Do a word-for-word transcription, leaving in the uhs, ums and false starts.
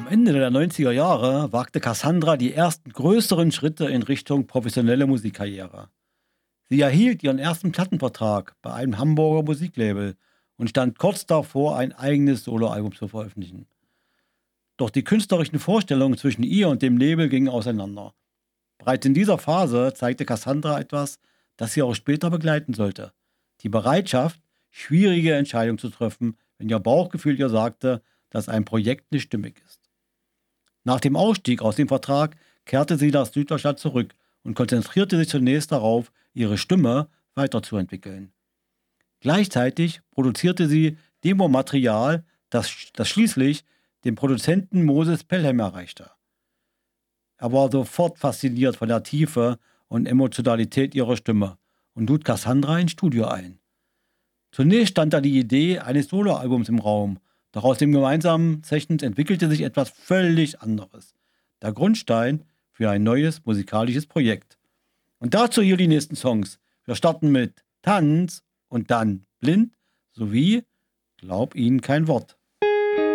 Am Ende der neunziger Jahre wagte Cassandra die ersten größeren Schritte in Richtung professionelle Musikkarriere. Sie erhielt ihren ersten Plattenvertrag bei einem Hamburger Musiklabel und stand kurz davor, ein eigenes Soloalbum zu veröffentlichen. Doch die künstlerischen Vorstellungen zwischen ihr und dem Label gingen auseinander. Bereits in dieser Phase zeigte Cassandra etwas, das sie auch später begleiten sollte: die Bereitschaft, schwierige Entscheidungen zu treffen, wenn ihr Bauchgefühl ihr sagte, dass ein Projekt nicht stimmig ist. Nach dem Ausstieg aus dem Vertrag kehrte sie nach Süddeutschland zurück und konzentrierte sich zunächst darauf, ihre Stimme weiterzuentwickeln. Gleichzeitig produzierte sie Demomaterial, das, das schließlich den Produzenten Moses Pelham erreichte. Er war sofort fasziniert von der Tiefe und Emotionalität ihrer Stimme und lud Cassandra ins Studio ein. Zunächst stand da die Idee eines Soloalbums im Raum, doch aus dem gemeinsamen Sessions entwickelte sich etwas völlig anderes: der Grundstein für ein neues musikalisches Projekt. Und dazu hier die nächsten Songs. Wir starten mit Tanz und dann Blind sowie Glaub ihnen kein Wort.